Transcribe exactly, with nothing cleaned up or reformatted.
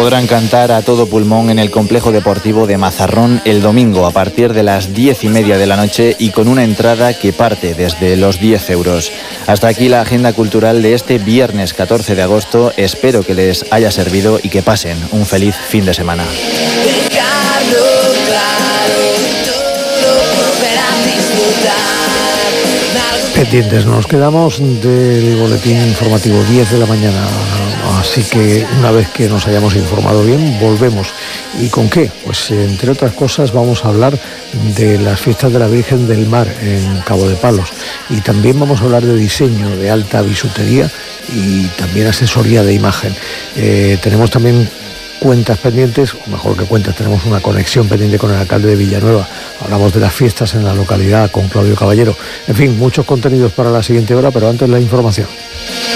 podrán cantar a todo pulmón en el complejo deportivo de Mazarrón el domingo a partir de las diez y media de la noche y con una entrada que parte desde los diez euros. Hasta aquí la agenda cultural de este viernes catorce de agosto. Espero que les haya servido y que pasen un feliz fin de semana. Pendientes nos quedamos del boletín informativo diez de la mañana, así que una vez que nos hayamos informado bien, volvemos. ¿Y con qué? Pues entre otras cosas vamos a hablar de las fiestas de la Virgen del Mar en Cabo de Palos y también vamos a hablar de diseño, de alta bisutería y también asesoría de imagen. Eh, tenemos también cuentas pendientes, o mejor que cuentas, tenemos una conexión pendiente con el alcalde de Villanueva. Hablamos de las fiestas en la localidad con Claudio Caballero. En fin, muchos contenidos para la siguiente hora, pero antes la información.